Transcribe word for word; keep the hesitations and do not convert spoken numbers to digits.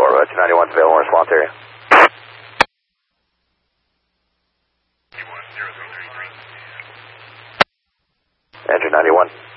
four, uh, two ninety-one available response area. Engine ninety-one.